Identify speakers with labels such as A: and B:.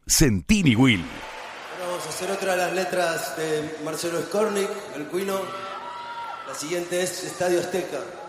A: Sentini Will.
B: Ahora vamos a hacer otra de las letras de Marcelo Skornik, el Cuino. La siguiente es Estadio Azteca.